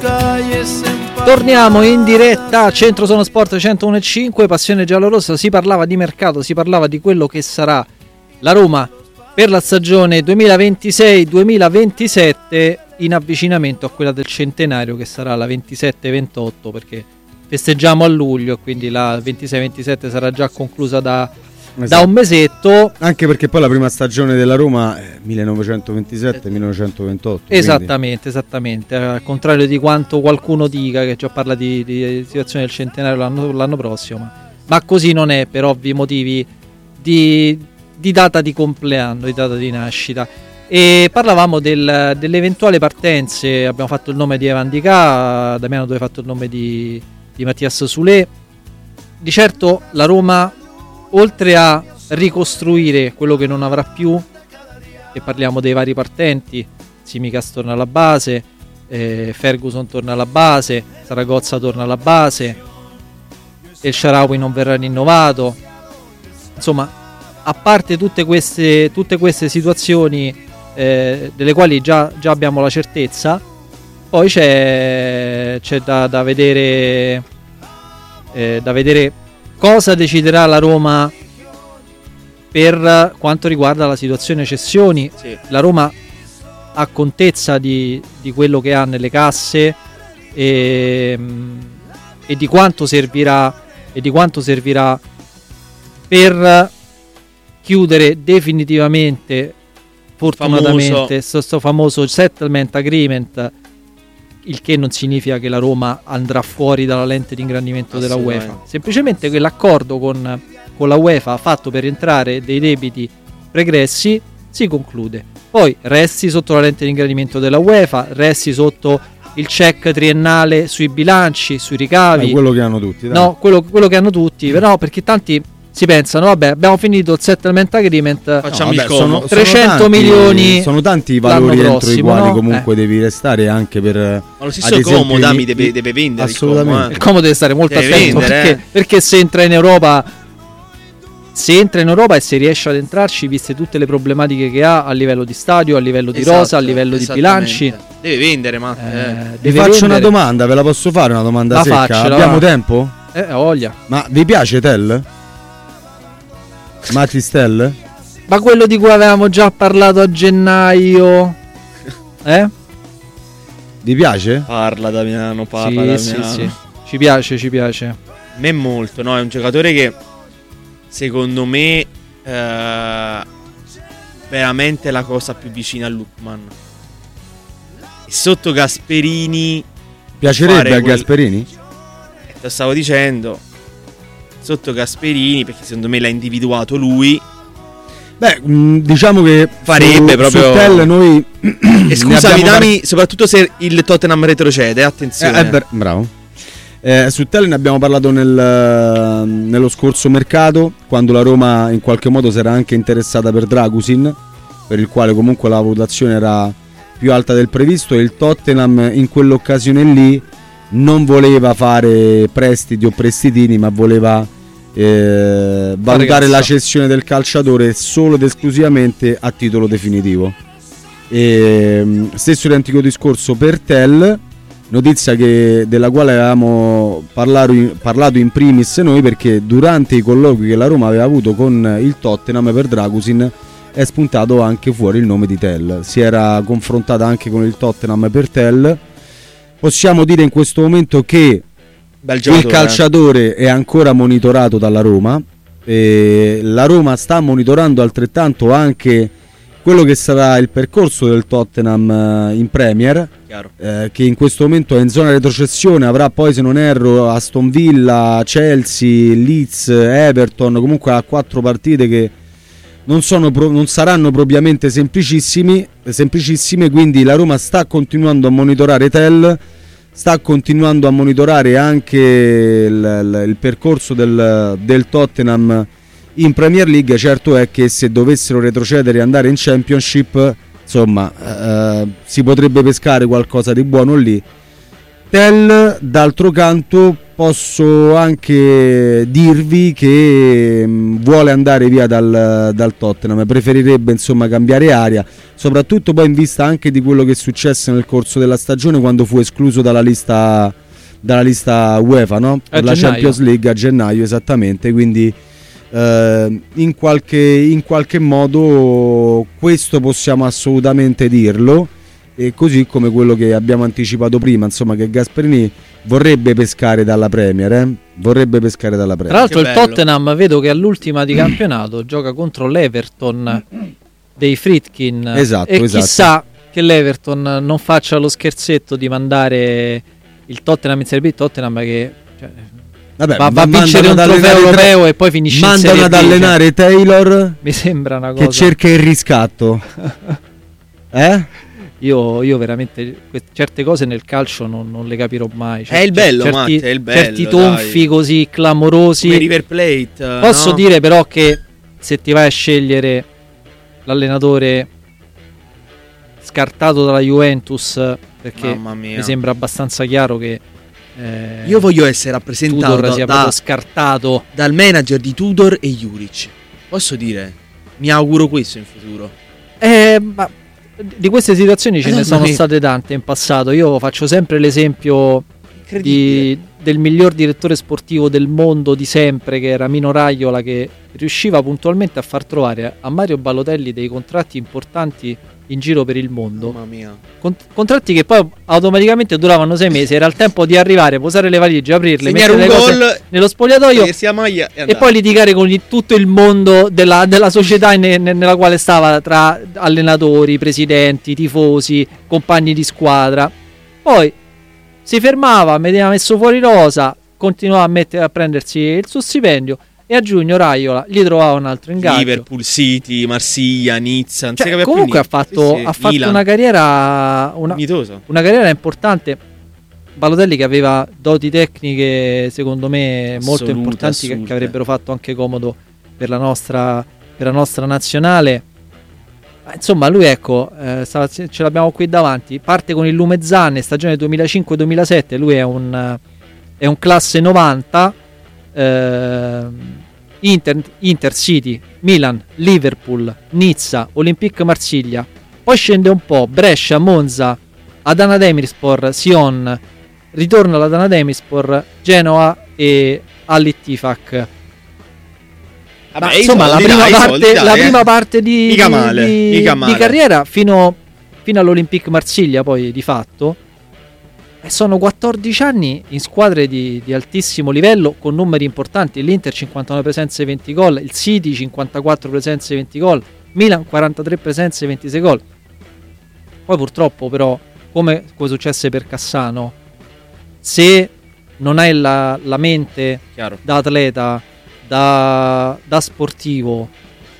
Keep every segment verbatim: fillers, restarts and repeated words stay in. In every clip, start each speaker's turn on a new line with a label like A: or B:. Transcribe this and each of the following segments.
A: Torniamo in diretta a Centro Sono Sport centouno e cinque, Passione Giallorossa. Si parlava di mercato, si parlava di quello che sarà la Roma per la stagione duemilaventisei duemilaventisette in avvicinamento a quella del centenario, che sarà la ventisette ventotto, perché festeggiamo a luglio, quindi la ventisei ventisette sarà già conclusa da, esatto. da un mesetto.
B: Anche perché poi la prima stagione della Roma è millenovecentoventisette millenovecentoventotto.
A: Esattamente, quindi. esattamente. Al contrario di quanto qualcuno dica, che già parla di, di situazione del centenario l'anno, l'anno prossimo, ma, ma così non è, per ovvi motivi di, di data di compleanno, di data di nascita. E parlavamo del, delle eventuali partenze. Abbiamo fatto il nome di Evan Dica, Damiano tu hai fatto il nome di, di Mattias Soulé. Di certo la Roma, oltre a ricostruire quello che non avrà più, e parliamo dei vari partenti, Tsimikas torna alla base, eh, Ferguson torna alla base, Saragozza torna alla base, El Shaarawy non verrà rinnovato, insomma, a parte tutte queste, tutte queste situazioni eh, delle quali già, già abbiamo la certezza, poi c'è, c'è da, da vedere eh, da vedere cosa deciderà la Roma per quanto riguarda la situazione cessioni. Sì. La Roma ha contezza di, di quello che ha nelle casse e, e di quanto servirà e di quanto servirà per chiudere definitivamente, fortunatamente, questo famoso settlement agreement, il che non significa che la Roma andrà fuori dalla lente di ingrandimento della UEFA, semplicemente che l'accordo con, con la UEFA fatto per rientrare dei debiti pregressi si conclude. Poi resti sotto la lente di ingrandimento della UEFA, resti sotto il check triennale sui bilanci, sui ricavi,
B: eh, quello che hanno tutti, dai.
A: No, quello, quello che hanno tutti, però perché tanti si pensano, vabbè, abbiamo finito il settlement agreement,
C: facciamo
B: no,
C: il
B: sono,
A: trecento
B: sono tanti,
A: milioni.
B: Sono tanti i valori entro
A: prossimo,
B: i quali
A: no?
B: comunque
A: eh.
B: devi restare anche per.
C: Ma lo stesso Como Dami deve, deve vendere.
B: Assolutamente.
C: Il Como, eh.
A: Il Como deve stare molto
C: deve
A: attento
C: vendere,
A: perché,
C: eh.
A: perché se entra in Europa, se entra in Europa e se riesce ad entrarci, viste tutte le problematiche che ha a livello di stadio, a livello di
C: Esatto,
A: rosa, a livello di bilanci,
C: deve vendere, ma
A: eh,
C: eh.
B: Vi
A: deve
B: faccio
A: vendere.
B: una domanda, ve la posso fare una domanda
A: La
B: secca?
A: faccela,
B: Abbiamo
A: va.
B: tempo?
A: Eh, voglia.
B: Ma vi piace Tell? Matis Tell?
A: Ma quello di cui avevamo già parlato a gennaio, eh?
B: Vi piace?
C: Parla Damiano, parla
A: Sì,
C: Damiano.
A: sì, sì. Ci piace, ci piace.
C: A me molto, no? È un giocatore che secondo me eh, veramente è la cosa più vicina a Lookman. E sotto Gasperini
B: Piacerebbe a
C: quel...
B: Gasperini?
C: Eh, te lo stavo dicendo. Sotto Gasperini, perché secondo me l'ha individuato lui.
B: Beh, mh, diciamo che
C: farebbe
B: su,
C: proprio
B: su Tell noi
C: e scusami Dami,
B: par-
C: soprattutto se il Tottenham retrocede, attenzione.
B: Eh, eh, ber- bravo. Eh, su Tell ne abbiamo parlato nel, nello scorso mercato, quando la Roma in qualche modo si era anche interessata per Dragusin, per il quale comunque la valutazione era più alta del previsto, e il Tottenham in quell'occasione lì non voleva fare prestiti o prestitini, ma voleva eh, valutare la cessione del calciatore solo ed esclusivamente a titolo definitivo. E, stesso identico discorso per Tell, notizia che, della quale avevamo parlato in, parlato in primis noi, perché durante i colloqui che la Roma aveva avuto con il Tottenham per Dragusin è spuntato anche fuori il nome di Tell. Si era confrontata anche con il Tottenham per Tell. Possiamo dire in questo momento che il calciatore è ancora monitorato dalla Roma, e la Roma sta monitorando altrettanto anche quello che sarà il percorso del Tottenham in Premier, eh, che in questo momento è in zona retrocessione. Avrà poi, se non erro, Aston Villa, Chelsea, Leeds, Everton, comunque ha quattro partite che non, sono pro- non saranno propriamente semplicissimi, semplicissime, quindi la Roma sta continuando a monitorare Tell, sta continuando a monitorare anche il, il, il percorso del, del Tottenham in Premier League. Certo è che se dovessero retrocedere e andare in Championship, insomma, eh, si potrebbe pescare qualcosa di buono lì. Tell, d'altro canto, posso anche dirvi che mh, vuole andare via dal, dal Tottenham, preferirebbe insomma cambiare aria, soprattutto poi in vista anche di quello che è successo nel corso della stagione quando fu escluso dalla lista dalla lista UEFA, no? Per la Champions League a gennaio, esattamente, quindi eh, in qualche in qualche modo questo possiamo assolutamente dirlo, e così come quello che abbiamo anticipato prima, insomma, che Gasperini vorrebbe pescare dalla Premier, eh? vorrebbe pescare dalla Premier.
A: Tra l'altro il Tottenham vedo che all'ultima di campionato gioca contro l'Everton dei Friedkin,
B: esatto,
A: e
B: esatto.
A: chissà che l'Everton non faccia lo scherzetto di mandare il Tottenham in Serie B, Tottenham che cioè,
B: Vabbè,
A: va, va a vincere un trofeo europeo tre, e poi finisce in Serie B.
B: Mandano ad allenare Taylor,
A: mi sembra una cosa
B: che cerca il riscatto. eh?
A: Io, io veramente certe cose nel calcio non, non le capirò mai.
C: Cioè, è il bello,
A: certi,
C: Matte, è il bello,
A: certi tonfi
C: dai.
A: Così clamorosi.
C: Come River Plate.
A: Posso
C: no?
A: dire però che se ti vai a scegliere l'allenatore scartato dalla Juventus, perché mi sembra abbastanza chiaro che eh,
C: io voglio essere rappresentato
A: Tudor sia
C: da,
A: proprio scartato
C: dal manager di Tudor e Juric. Posso dire? Mi auguro questo in futuro.
A: Eh, ma di queste situazioni ce eh, ne sono che... state tante in passato. Io faccio sempre l'esempio di, del miglior direttore sportivo del mondo di sempre, che era Mino Raiola, che riusciva puntualmente a far trovare a Mario Balotelli dei contratti importanti in giro per il mondo.
C: Mamma mia.
A: Cont- contratti che poi automaticamente duravano sei mesi. Era il tempo di arrivare, posare le valigie, aprirle,
C: segnare
A: mettere
C: un
A: le cose
C: gol,
A: nello spogliatoio
C: e,
A: e poi litigare con il, tutto il mondo della, della società in, ne, nella quale stava, tra allenatori, presidenti, tifosi, compagni di squadra. Poi si fermava, metteva messo fuori rosa, continuava a, mettere, a prendersi il suo stipendio, e a giugno Raiola gli trovava un altro ingaggio.
C: Liverpool, City, Marsiglia, Nizza, non
A: cioè,
C: si
A: comunque ha fatto,
C: sì, sì.
A: ha fatto una carriera una, una carriera importante. Balotelli che aveva doti tecniche secondo me molto
C: assolute,
A: importanti,
C: assolute.
A: Che, che avrebbero fatto anche comodo per la nostra, per la nostra nazionale. Ma insomma lui ecco eh, stava, ce l'abbiamo qui davanti, parte con il Lumezzane stagione duemilacinque duemilasette, lui è un, è un classe novanta. Uh, Inter, Inter, City, Milan, Liverpool, Nizza, Olympique Marsiglia, poi scende un po', Brescia, Monza, Adana Demirspor, Sion, ritorna all'Adana Demirspor, Genoa e Al-Ittifaq. Ma insomma la prima, parte, soldi, dai, la prima eh. parte di,
C: mica male,
A: di,
C: mica
A: di carriera fino, fino all'Olympique Marsiglia, poi di fatto. E sono quattordici anni in squadre di, di altissimo livello con numeri importanti. L'Inter cinquantanove presenze e venti gol, il City cinquantaquattro presenze e venti gol, Milan quarantatré presenze e ventisei gol. Poi purtroppo però, come, come successe per Cassano, se non hai la, la mente
C: Chiaro.
A: da atleta, da, da sportivo,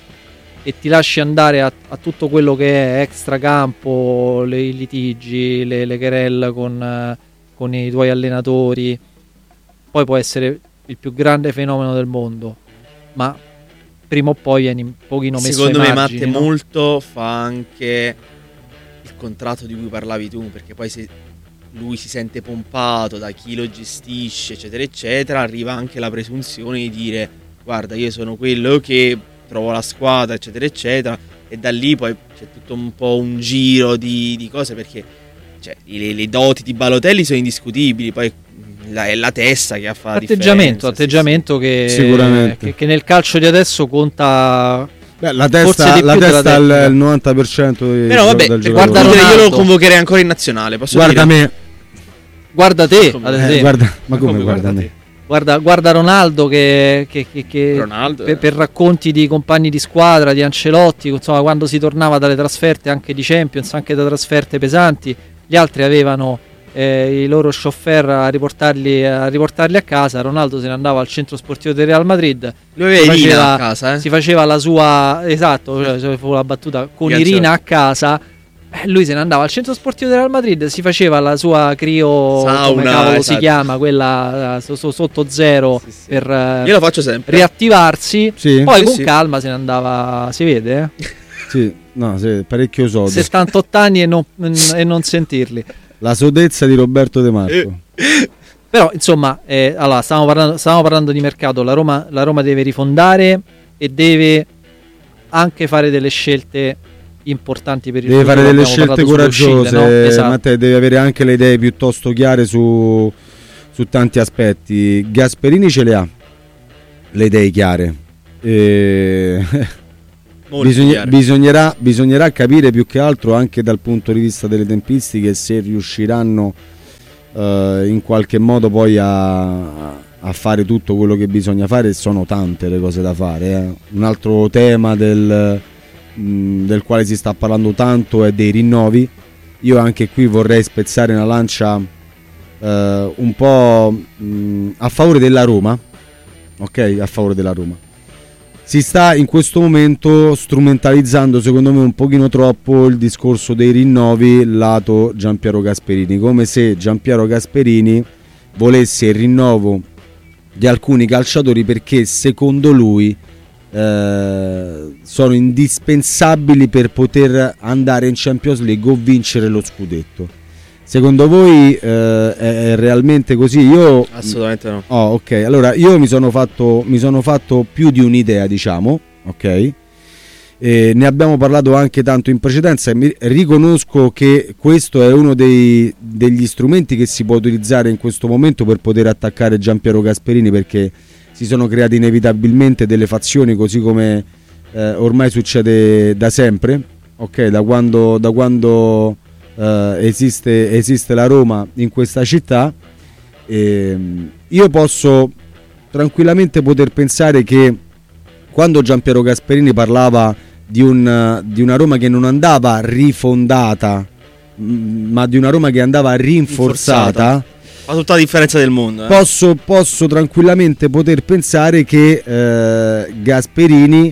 A: e ti lasci andare a, a tutto quello che è extracampo, le, i litigi, le, le querelle con, con i tuoi allenatori, poi può essere il più grande fenomeno del mondo, ma prima o poi vieni un pochino messo
C: secondo
A: ai
C: me
A: margini,
C: Matte
A: no?
C: molto fa anche il contratto di cui parlavi tu, perché poi se lui si sente pompato da chi lo gestisce eccetera eccetera, arriva anche la presunzione di dire guarda io sono quello che trovo la squadra eccetera eccetera, e da lì poi c'è tutto un po' un giro di, di cose, perché cioè, le, le doti di Balotelli sono indiscutibili, poi la, è la testa che ha fatto
A: atteggiamento, atteggiamento sì, che,
B: sicuramente.
A: Che, che nel calcio di adesso conta.
B: Beh, la testa, la testa è il novanta per cento di,
C: però vabbè,
B: del
C: guarda, io lo convocherei ancora in nazionale, posso
B: guarda
C: dire?
B: me
A: guarda te,
B: eh, guarda, ma come, come guarda me
A: Guarda, guarda Ronaldo che, che, che, che
C: Ronaldo,
A: per, per racconti di compagni di squadra, di Ancelotti, insomma, quando si tornava dalle trasferte anche di Champions, anche da trasferte pesanti, gli altri avevano eh, i loro chauffeur a riportarli, a riportarli a casa. Ronaldo se ne andava al centro sportivo del Real Madrid,
C: lui aveva Irina a casa, eh?
A: si faceva la sua, esatto, cioè, fu la battuta con Irina a casa. Lui se ne andava al centro sportivo del Real Madrid, si faceva la sua crio
C: sauna,
A: come cavolo
C: esatto.
A: si chiama, quella so, so, sotto zero, sì, sì. per
C: io lo faccio sempre.
A: riattivarsi,
B: sì.
A: poi
B: sì,
A: con
B: sì.
A: calma se ne andava, si vede? Eh?
B: Sì, no, sì, parecchio sodo.
A: settantotto anni e non, e non sentirli.
B: La sodezza di Roberto De Marco.
A: Però insomma, eh, allora, stavamo, parlando, stavamo parlando di mercato, la Roma, la Roma deve rifondare e deve anche fare delle scelte importanti per il
B: deve
A: futuro.
B: fare delle
A: Abbiamo
B: scelte
A: parlato sulle
B: coraggiose,
A: uscite, no? Esatto.
B: Matteo, deve avere anche le idee piuttosto chiare su, su tanti aspetti. Gasperini ce le ha le idee chiare, e Bisogna, bisognerà, bisognerà capire più che altro anche dal punto di vista delle tempistiche se riusciranno eh, in qualche modo poi a, a fare tutto quello che bisogna fare. Sono tante le cose da fare, eh. Un altro tema del, mh, del quale si sta parlando tanto è dei rinnovi. Io anche qui vorrei spezzare una lancia eh, un po' mh, a favore della Roma, ok? A favore della Roma. Si sta in questo momento strumentalizzando secondo me un pochino troppo il discorso dei rinnovi lato Giampiero Gasperini, come se Giampiero Gasperini volesse il rinnovo di alcuni calciatori perché secondo lui eh, sono indispensabili per poter andare in Champions League o vincere lo scudetto. Secondo voi eh, è realmente così? Io
C: assolutamente no.
B: Oh, ok. Allora io mi sono fatto mi sono fatto più di un'idea, diciamo, ok? E ne abbiamo parlato anche tanto in precedenza e mi riconosco che questo è uno dei, degli strumenti che si può utilizzare in questo momento per poter attaccare Giampiero Gasperini, perché si sono create inevitabilmente delle fazioni, così come eh, ormai succede da sempre, ok? Da quando da quando Uh, esiste, esiste la Roma in questa città. E io posso tranquillamente poter pensare che quando Giampiero Gasperini parlava di, un, di una Roma che non andava rifondata, mh, ma di una Roma che andava rinforzata,
C: fa tutta la differenza del mondo, eh.
B: posso, posso tranquillamente poter pensare che eh, Gasperini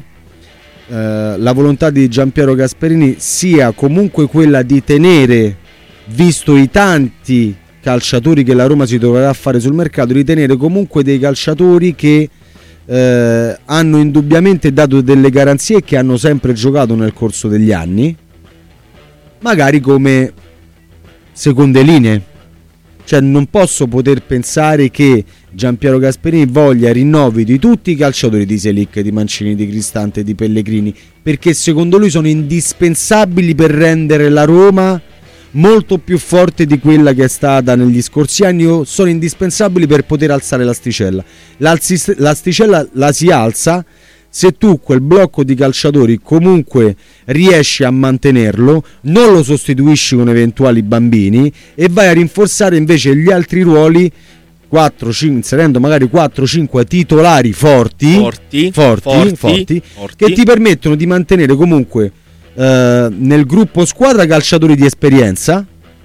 B: Uh, la volontà di Giampiero Gasperini sia comunque quella di tenere, visto i tanti calciatori che la Roma si troverà a fare sul mercato, di tenere comunque dei calciatori che uh, hanno indubbiamente dato delle garanzie, che hanno sempre giocato nel corso degli anni, magari come seconde linee. Cioè non posso poter pensare che Giampiero Gasperini voglia rinnovi di tutti i calciatori, di Selic, di Mancini, di Cristante, di Pellegrini, perché secondo lui sono indispensabili per rendere la Roma molto più forte di quella che è stata negli scorsi anni, o sono indispensabili per poter alzare l'asticella. L'asticella la si alza se tu quel blocco di calciatori comunque riesci a mantenerlo, non lo sostituisci con eventuali bambini e vai a rinforzare invece gli altri ruoli, quattro cinque, inserendo magari quattro cinque titolari forti forti, forti, forti, forti, forti, che ti permettono di mantenere comunque eh, nel gruppo squadra calciatori di esperienza,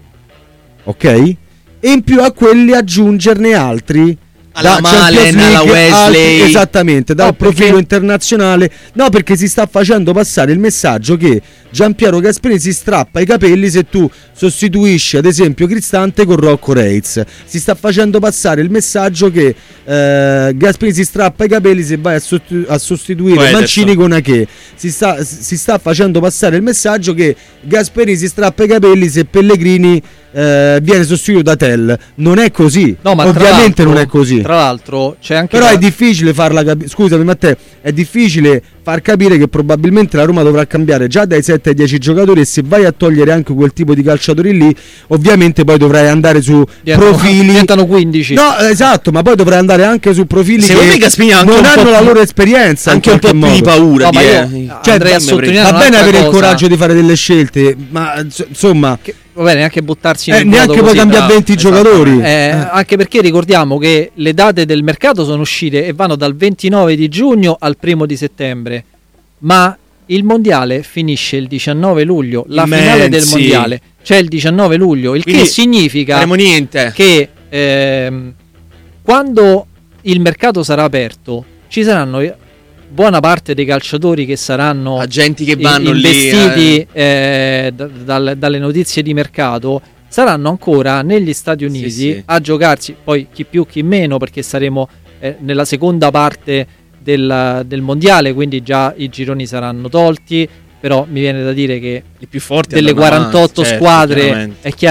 B: ok? E in più a quelli aggiungerne altri,
C: alla Malen, alla Wesley,
B: altri, esattamente, dal
C: no,
B: profilo
C: perché...
B: internazionale. No, perché si sta facendo passare il messaggio che Giampiero Gasperini si strappa i capelli se tu sostituisci ad esempio Cristante con Rocco Reitz. Si sta facendo passare il messaggio che eh, Gasperini si strappa i capelli se vai a, sostitu- a sostituire Poi Mancini con Aché. Si sta, si sta facendo passare il messaggio che Gasperini si strappa i capelli se Pellegrini eh, viene sostituito da Tell. Non è così,
A: no, ma
B: ovviamente non è così.
A: Tra l'altro c'è anche
B: però
A: la...
B: è difficile farla capire. Scusami Matteo, è difficile far capire che probabilmente la Roma dovrà cambiare già dai sette ai dieci giocatori, e se vai a togliere anche quel tipo di calciatori lì, ovviamente poi dovrai andare su
A: diventano,
B: profili
A: diventano quindici.
B: No, esatto, ma poi dovrai andare anche su profili
C: secondo
B: che non hanno la loro esperienza,
C: anche un po' più di paura,
A: no,
C: di
A: ma io,
C: eh.
A: cioè,
B: va, va bene avere cosa. il coraggio di fare delle scelte, ma insomma
A: che, va bene, neanche buttarsi
B: eh, neanche poi cambiare venti giocatori,
A: eh, eh. anche perché ricordiamo che le date del mercato sono uscite e vanno dal ventinove di giugno al primo di settembre, ma il mondiale finisce il diciannove luglio, la Immensi. finale del mondiale c'è il diciannove luglio, il Quindi che significa
C: niente.
A: che ehm, quando il mercato sarà aperto ci saranno buona parte dei calciatori che saranno
C: agenti che vanno
A: investiti
C: lì, eh.
A: eh, da, da, dalle notizie di mercato, saranno ancora negli Stati Uniti sì, sì. a giocarsi, poi chi più chi meno, perché saremo eh, nella seconda parte del, del mondiale, quindi già i gironi saranno tolti, però mi viene da dire che
C: i più forti
A: delle quarantotto
C: avanti,
A: squadre
C: certo,
A: è chiaro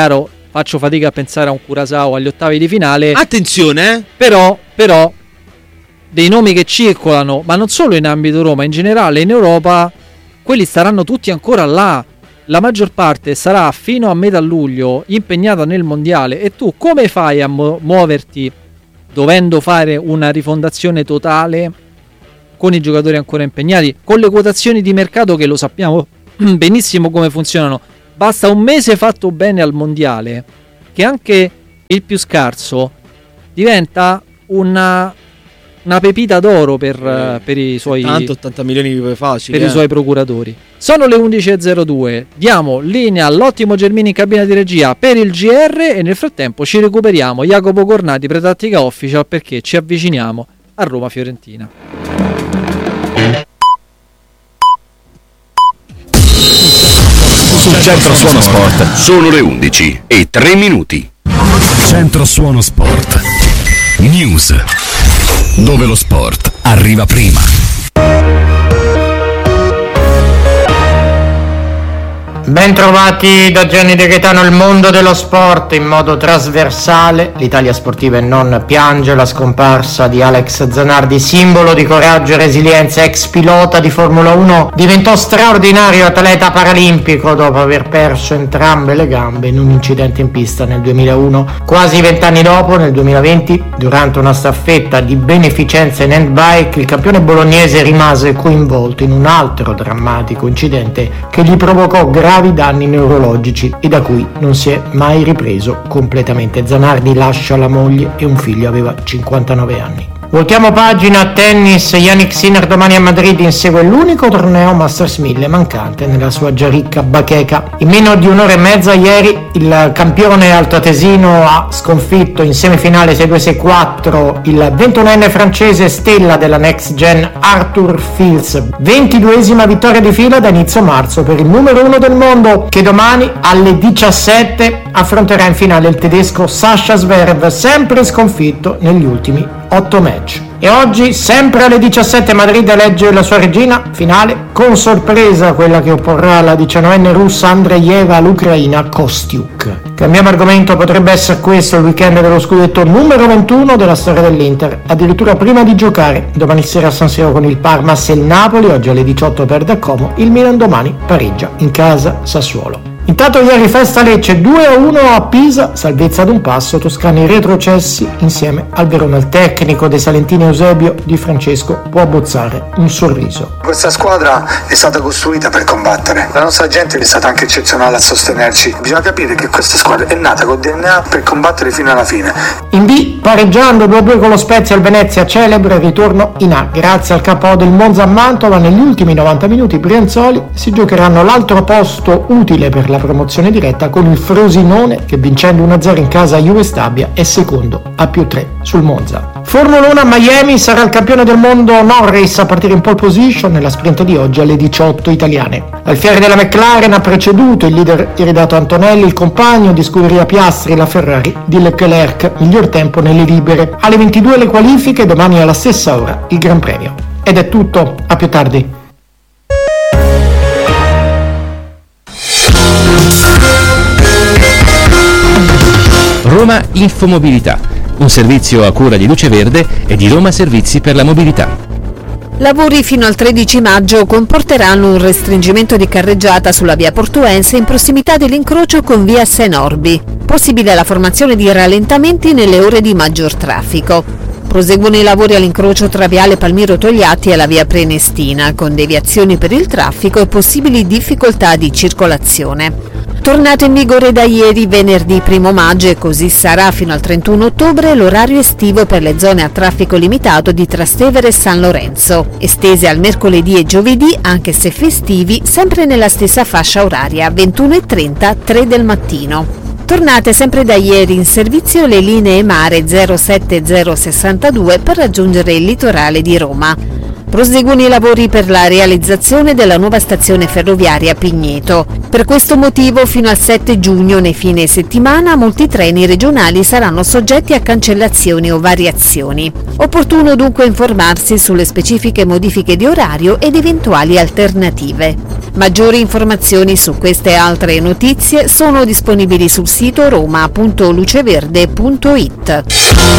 A: faccio fatica a pensare a un Curaçao agli ottavi di finale.
C: Attenzione, eh?
A: Però, però, dei nomi che circolano, ma non solo in ambito Roma, in generale in Europa, quelli staranno tutti ancora là. La maggior parte sarà fino a metà luglio impegnata nel mondiale, e tu come fai a mu- muoverti dovendo fare una rifondazione totale con i giocatori ancora impegnati, con le quotazioni di mercato che lo sappiamo benissimo come funzionano? Basta un mese fatto bene al mondiale che anche il più scarso diventa una, una pepita d'oro per, eh, per i suoi
C: tanto ottanta milioni di facili
A: per
C: eh.
A: i suoi procuratori. Sono le undici e zero due, diamo linea all'ottimo Germini in cabina di regia per il G R e nel frattempo ci recuperiamo Jacopo Cornati, Pretattica Official, perché ci avviciniamo a Roma-Fiorentina.
D: Sul Centro Suono Sport sono le undici e tre minuti. Centro Suono Sport News, dove lo sport arriva prima.
E: Bentrovati da Gianni De Gaetano, il mondo dello sport in modo trasversale. L'Italia sportiva e non piange la scomparsa di Alex Zanardi, simbolo di coraggio e resilienza. Ex pilota di Formula uno, diventò straordinario atleta paralimpico dopo aver perso entrambe le gambe in un incidente in pista nel duemilauno. Quasi vent'anni dopo, nel duemilaventi, durante una staffetta di beneficenza in handbike, il campione bolognese rimase coinvolto in un altro drammatico incidente che gli provocò gravi danni neurologici e da cui non si è mai ripreso completamente. Zanardi lascia la moglie e un figlio, aveva cinquantanove anni. Voltiamo pagina, tennis. Jannik Sinner domani a Madrid insegue l'unico torneo Masters mille mancante nella sua già ricca bacheca. In meno di un'ora e mezza ieri il campione altoatesino ha sconfitto in semifinale sei due sei quattro il ventunenne francese stella della Next Gen Arthur Fils. ventiduesima vittoria di fila da inizio marzo per il numero uno del mondo, che domani alle diciassette affronterà in finale il tedesco Sascha Zverev, sempre sconfitto negli ultimi otto match. E oggi, sempre alle diciassette, Madrid elegge la sua regina, finale con sorpresa quella che opporrà la diciannovenne russa Andreeva all'ucraina Kostiuk. Cambiamo argomento, potrebbe essere questo il weekend dello scudetto numero ventuno della storia dell'Inter, addirittura prima di giocare domani sera a San Siro con il Parma. Se il Napoli oggi alle diciotto perde a Como, il Milan domani pareggia in casa Sassuolo. Intanto ieri festa Lecce due a uno a Pisa, salvezza ad un passo, toscani retrocessi insieme al Verona. Il tecnico dei salentini Eusebio Di Francesco può abbozzare un sorriso.
F: Questa squadra è stata costruita per combattere, la nostra gente è stata anche eccezionale a sostenerci. Bisogna capire che questa squadra è nata con D N A per combattere fino alla fine.
E: In B, pareggiando due a due con lo Spezia, il Venezia celebra il ritorno in A. Grazie al K O del Monza a Mantova, negli ultimi novanta minuti i brianzoli si giocheranno l'altro posto utile per la promozione diretta con il Frosinone che, vincendo uno a zero in casa a Juve Stabia, è secondo a più tre sul Monza. Formula uno a Miami, sarà il campione del mondo Norris a partire in pole position nella sprint di oggi alle diciotto italiane. Alfieri della McLaren ha preceduto il leader iridato Antonelli, il compagno di scuderia Piastri, la Ferrari di Leclerc, miglior tempo nelle libere. Alle ventidue le qualifiche, domani alla stessa ora il Gran Premio. Ed è tutto, a più tardi.
G: Roma Infomobilità, un servizio a cura di Luce Verde e di Roma Servizi per la Mobilità.
H: Lavori fino al tredici maggio comporteranno un restringimento di carreggiata sulla via Portuense in prossimità dell'incrocio con via Senorbi. Possibile la formazione di rallentamenti nelle ore di maggior traffico. Proseguono i lavori all'incrocio tra viale Palmiro Togliatti e la via Prenestina, con deviazioni per il traffico e possibili difficoltà di circolazione. Tornato in vigore da ieri, venerdì primo maggio, e così sarà fino al trentuno ottobre, l'orario estivo per le zone a traffico limitato di Trastevere e San Lorenzo, estese al mercoledì e giovedì, anche se festivi, sempre nella stessa fascia oraria, ventuno e trenta, tre del mattino. Tornate sempre da ieri in servizio le linee mare zero sette zero sessantadue per raggiungere il litorale di Roma. Proseguono i lavori per la realizzazione della nuova stazione ferroviaria Pigneto. Per questo motivo fino al sette giugno, nei fine settimana, molti treni regionali saranno soggetti a cancellazioni o variazioni. Opportuno dunque informarsi sulle specifiche modifiche di orario ed eventuali alternative. Maggiori informazioni su queste e altre notizie sono disponibili sul sito roma punto luceverde punto it.